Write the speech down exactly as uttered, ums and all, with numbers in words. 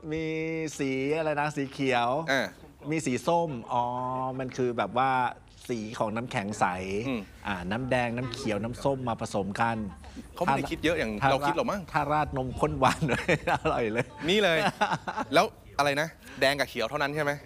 มีสีอะไรนะสีเขียวอ่ามีสีส้มอ๋อมันคือแบบว่าสีของน้ำแข็งใสอืมอ่าน้ำแดงน้ำเขียวน้ำส้มมาผสมกันเขาไม่ได้คิดเยอะอย่างถ้เราคิดหรอกมั้งถ้าราดนมข้นหวานเลย อร่อยเลยนี่เลย แล้วอะไรนะ แดงกับเขียวเท่านั้นใช่ไหม